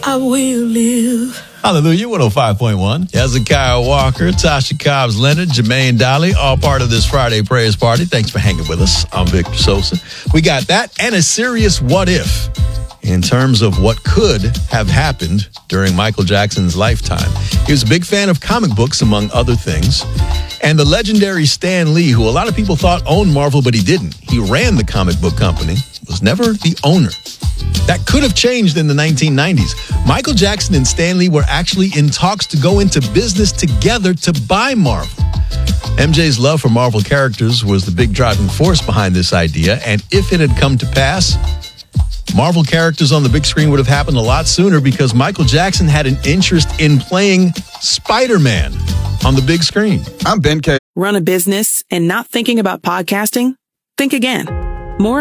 I will live. Hallelujah, 105.1. Hezekiah Walker, Tasha Cobbs Leonard, Jermaine Dolly, all part of this Friday Prayers Party. Thanks for hanging with us. I'm Victor Sosa. We got that and a serious what if in terms of what could have happened during Michael Jackson's lifetime. He was a big fan of comic books, among other things. And the legendary Stan Lee, who a lot of people thought owned Marvel, but he didn't. He ran the comic book company, was never the owner. That could have changed in the 1990s. Michael Jackson and Stan Lee were actually in talks to go into business together to buy Marvel. MJ's love for Marvel characters was the big driving force behind this idea, and if it had come to pass, Marvel characters on the big screen would have happened a lot sooner because Michael Jackson had an interest in playing Spider-Man on the big screen. I'm Ben K. Run a business and not thinking about podcasting? Think again. More